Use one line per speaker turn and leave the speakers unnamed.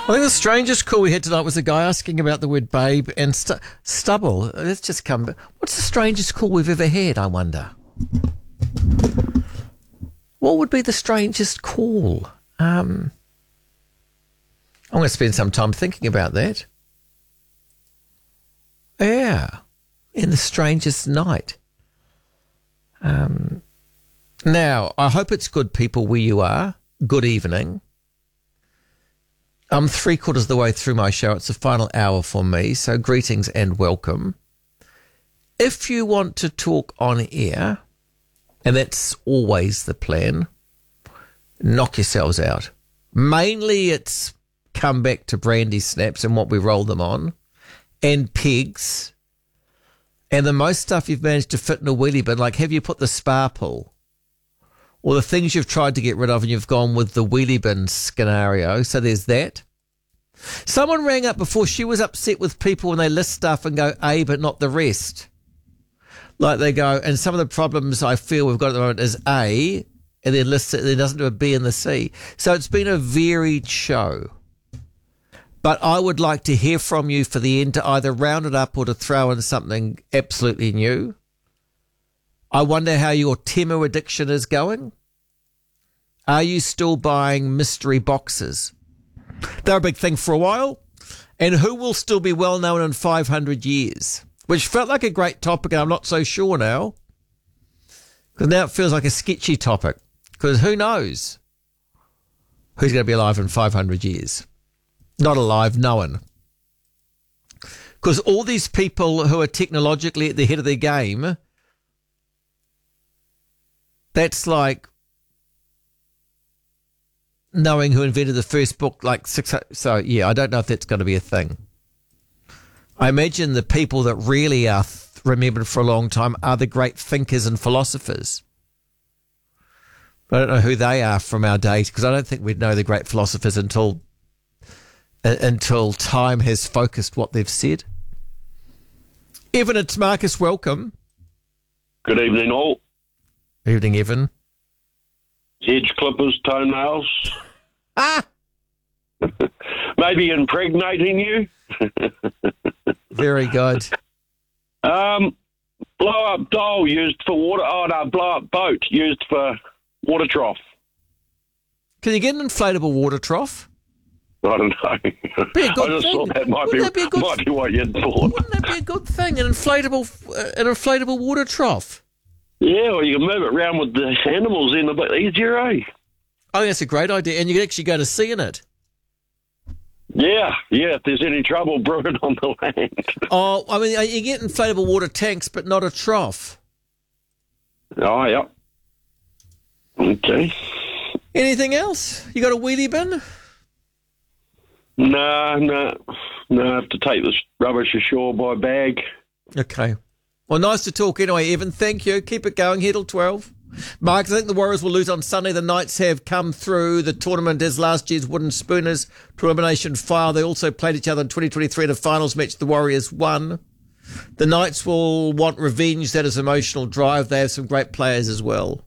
I think the strangest call we had tonight was a guy asking about the word babe and stubble. Let's just come. What's the strangest call we've ever had, I wonder? What would be the strangest call? I'm going to spend some time thinking about that. Yeah. In the strangest night. Now, I hope it's good, people, where you are. Good evening. I'm 3/4 of the way through my show. It's the final hour for me, so greetings and welcome. If you want to talk on air, and that's always the plan, knock yourselves out. Mainly it's come back to brandy snaps and what we roll them on, and pegs, and the most stuff you've managed to fit in a wheelie bin, like have you put the spa pool? Or the things you've tried to get rid of and you've gone with the wheelie bin scenario. So there's that. Someone rang up before. She was upset with people when they list stuff and go A but not the rest. Like they go, and some of the problems I feel we've got at the moment is A, and then lists it, and then doesn't do a B and the C. So it's been a varied show. But I would like to hear from you for the end to either round it up or to throw in something absolutely new. I wonder how your Temu addiction is going. Are you still buying mystery boxes? They're a big thing for a while. And who will still be well known in 500 years? Which felt like a great topic, and I'm not so sure now. Because now it feels like a sketchy topic. Because who knows who's going to be alive in 500 years? Not alive, no one. Because all these people who are technologically at the head of their game, that's like knowing who invented the first book, like 600. So, yeah, I don't know if that's going to be a thing. I imagine the people that really are remembered for a long time are the great thinkers and philosophers. But I don't know who they are from our days, because I don't think we'd know the great philosophers until time has focused what they've said. Evan, it's Marcus. Welcome.
Good evening, all.
Evening, Evan.
Hedge clippers, toenails.
Ah!
Maybe impregnating you.
Very good.
Blow up doll used for water. Oh no, blow up boat used for water trough.
Can you get an inflatable water trough?
I don't know.
Be a good
I just
thing.
thought that might be what you'd thought.
Wouldn't that be a good thing? An inflatable water trough.
Yeah, or you can move it around with the animals in a bit easier, eh?
I think that's a great idea, and you can actually go to sea in it.
Yeah, if there's any trouble brewing on the land.
Oh, I mean, you get inflatable water tanks, but not a trough.
Oh, yeah. Okay.
Anything else? You got a wheelie bin?
No, I have to take this rubbish ashore by bag.
Okay. Well, nice to talk anyway, Evan. Thank you. Keep it going here till 12. Mark, I think the Warriors will lose on Sunday. The Knights have come through the tournament as last year's Wooden Spooners to elimination file. They also played each other in 2023 in a finals match. The Warriors won. The Knights will want revenge. That is emotional drive. They have some great players as well.